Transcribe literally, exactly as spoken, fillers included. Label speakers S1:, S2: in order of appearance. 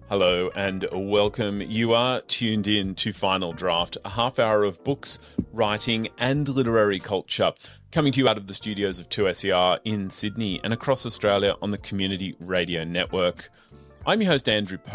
S1: Hello and welcome. You are tuned in to Final Draft, a half hour of books, writing and literary culture, coming to you out of the studios of two S E R in Sydney and across Australia on the Community Radio Network. I'm your host, Andrew